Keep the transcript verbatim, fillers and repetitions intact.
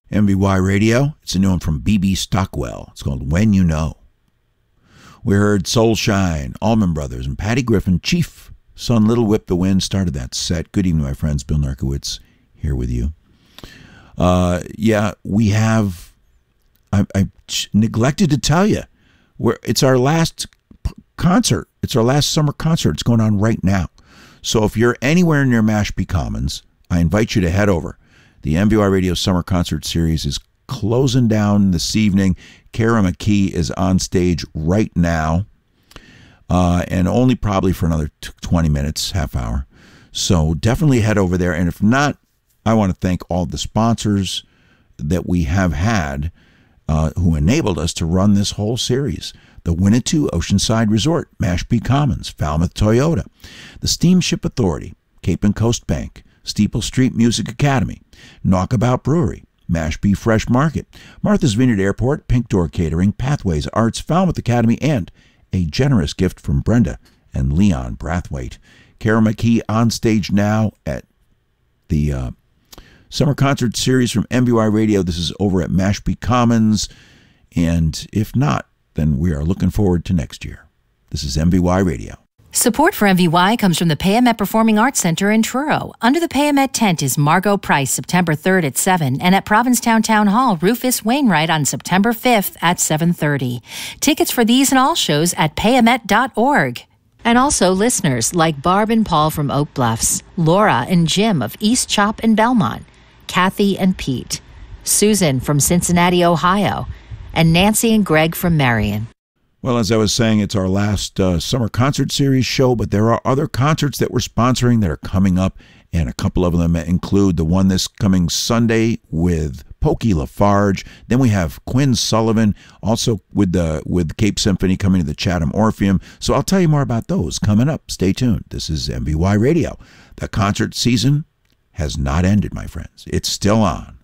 M V Y Radio. It's a new one from B B Stockwell. It's called When You Know. We heard Soul Shine, Allman Brothers, and Patty Griffin, Chief Son Little Whip the Wind started that set. Good evening, my friends. Bill Narkowitz here with you. Uh, yeah, we have, I, I neglected to tell you, we're, it's our last p- concert. It's our last summer concert. It's going on right now. So if you're anywhere near Mashpee Commons, I invite you to head over. The M V Y Radio Summer Concert Series is closing down this evening. Kara McKee is on stage right now, uh, and only probably for another twenty minutes, half hour. So definitely head over there. And if not, I want to thank all the sponsors that we have had uh, who enabled us to run this whole series. The Winnetou Oceanside Resort, Mashpee Commons, Falmouth Toyota, the Steamship Authority, Cape and Coast Bank, Steeple Street Music Academy, Knockabout Brewery, Mashpee Fresh Market, Martha's Vineyard Airport, Pink Door Catering, Pathways Arts, Falmouth Academy, and a generous gift from Brenda and Leon Brathwaite. Kara McKee on stage now at the uh, Summer Concert Series from M V Y Radio. This is over at Mashpee Commons, and if not, then we are looking forward to next year. This is M V Y Radio. Support for M V Y comes from the Payamet Performing Arts Center in Truro. Under the Payamet tent is Margot Price, September third at seven, and at Provincetown Town Hall, Rufus Wainwright on September fifth at seven thirty. Tickets for these and all shows at payamet dot org. And also listeners like Barb and Paul from Oak Bluffs, Laura and Jim of East Chop and Belmont, Kathy and Pete, Susan from Cincinnati, Ohio, and Nancy and Greg from Marion. Well, as I was saying, it's our last uh, summer concert series show, but there are other concerts that we're sponsoring that are coming up, and a couple of them include the one this coming Sunday with Pokey Lafarge. Then we have Quinn Sullivan, also with the with Cape Symphony coming to the Chatham Orpheum. So I'll tell you more about those coming up. Stay tuned. This is M V Y Radio. The concert season has not ended, my friends. It's still on.